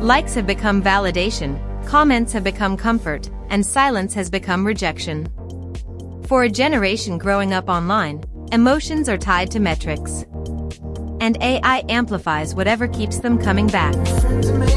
Likes have become validation, comments have become comfort, and silence has become rejection. For a generation growing up online, emotions are tied to metrics. And AI amplifies whatever keeps them coming back.